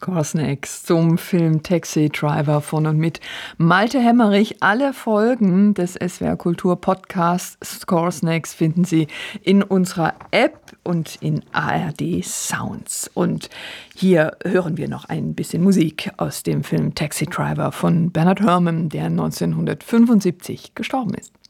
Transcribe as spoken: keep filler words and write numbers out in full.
Scoresnacks zum Film Taxi Driver von und mit Malte Hemmerich. Alle Folgen des S W R Kultur Podcasts Scoresnacks finden Sie in unserer App und in A R D Sounds. Und hier hören wir noch ein bisschen Musik aus dem Film Taxi Driver von Bernard Herrmann, der neunzehnhundertfünfundsiebzig gestorben ist.